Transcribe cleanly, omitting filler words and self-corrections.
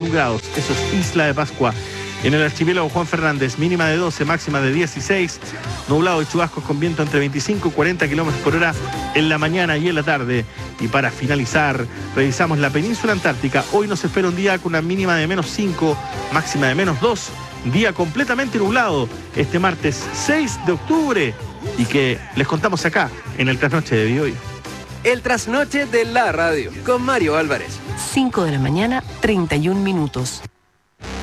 21 grados. Eso es Isla de Pascua. En el archipiélago Juan Fernández, mínima de 12, máxima de 16. Nublado y chubascos con viento entre 25 y 40 kilómetros por hora en la mañana y en la tarde. Y para finalizar, revisamos la península antártica. Hoy nos espera un día con una mínima de menos 5, máxima de menos 2. Día completamente nublado este martes 6 de octubre. Y que les contamos acá, en el Trasnoche de Biobío. El Trasnoche de la Radio, con Mario Álvarez. 5 de la mañana, 31 minutos.